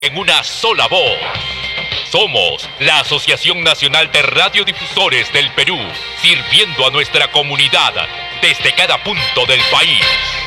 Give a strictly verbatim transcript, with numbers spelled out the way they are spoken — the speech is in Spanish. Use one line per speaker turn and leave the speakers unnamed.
en una sola voz. Somos la Asociación Nacional de Radiodifusores del Perú, sirviendo a nuestra comunidad desde cada punto del país.